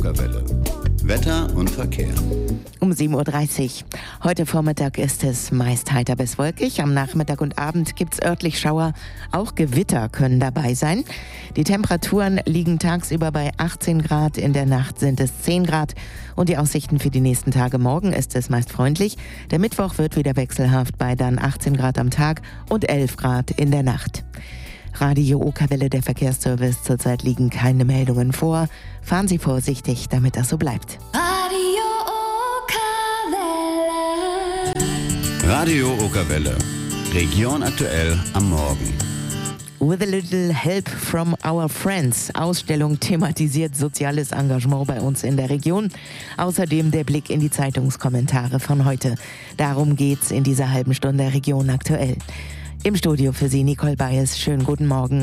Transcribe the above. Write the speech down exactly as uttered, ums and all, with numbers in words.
Okerwelle. Wetter und Verkehr. Um sieben Uhr dreißig. Heute Vormittag ist es meist heiter bis wolkig. Am Nachmittag und Abend gibt es örtlich Schauer. Auch Gewitter können dabei sein. Die Temperaturen liegen tagsüber bei achtzehn Grad, in der Nacht sind es zehn Grad. Und die Aussichten für die nächsten Tage: morgen ist es meist freundlich. Der Mittwoch wird wieder wechselhaft bei dann achtzehn Grad am Tag und elf Grad in der Nacht. Radio Okerwelle, der Verkehrsservice. Zurzeit liegen keine Meldungen vor. Fahren Sie vorsichtig, damit das so bleibt. Radio Okerwelle. Radio Okerwelle. Region aktuell am Morgen. With a little help from our friends. Ausstellung thematisiert soziales Engagement bei uns in der Region. Außerdem der Blick in die Zeitungskommentare von heute. Darum geht's in dieser halben Stunde Region aktuell. Im Studio für Sie Nicole Bayes. Schönen guten Morgen.